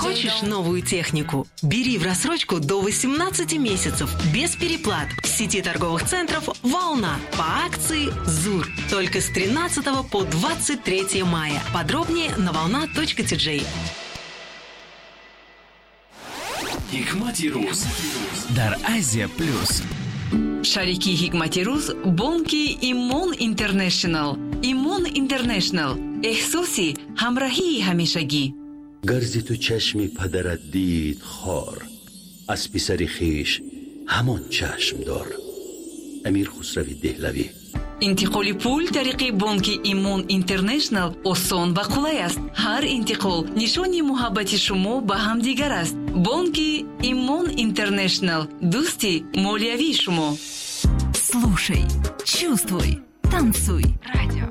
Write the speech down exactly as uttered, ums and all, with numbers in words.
Хочешь новую технику? Бери в рассрочку до восемнадцати месяцев, без переплат. В сети торговых центров «Волна» по акции «ЗУР». Только с тринадцатого по двадцать третье мая. Подробнее на волна точка ти джей. Hikmati Ruz дар Азия Плюс. Шарики Hikmati Ruz бонки Имон Интернешнл. Имон Интернешнл. احساسی همراهی همیشگی. گرزی تو چشمی پدرت دید خار، از پسر خیش همان چشم دار. امیر خسروی دهلوی. انتقال پول طریق بانک ایمون اینترنشنل آسان و قلای است. هر انتقال نشانی محبت شما به هم دیگر است. بانک ایمون اینترنشنل، دوستی مالیوی شما. Слушай, чувствуй, танцуй. Радио